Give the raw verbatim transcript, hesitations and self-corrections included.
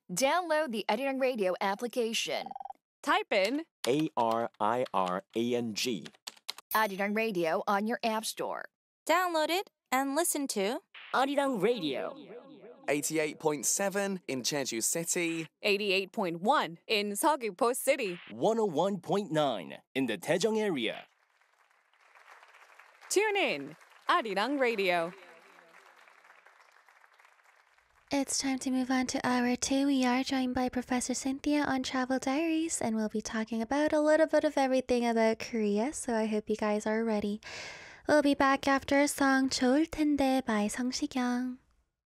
Download the Arirang Radio application. Type in A R I R A N G. Arirang Radio on your app store. Download it and listen to Arirang Radio. eighty-eight point seven in Jeju City. eighty-eight point one in Seogwipo City. one oh one point nine in the Daejeong area. Tune in. Arirang Radio. It's time to move on to hour two. We are joined by Professor Cynthia on Travel Diaries, and we'll be talking about a little bit of everything about Korea, so I hope you guys are ready. We'll be back after a song, 좋을 텐데 by 성시경.